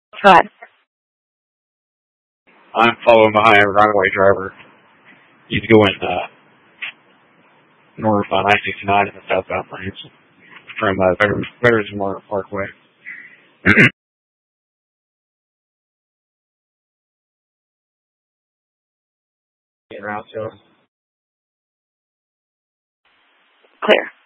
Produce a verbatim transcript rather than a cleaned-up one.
Go ahead. I'm following behind a runaway driver. He's going uh, north on I sixty-nine in the southbound lanes from uh, Veterans Veterans Memorial Parkway. Getting around to him. Clear.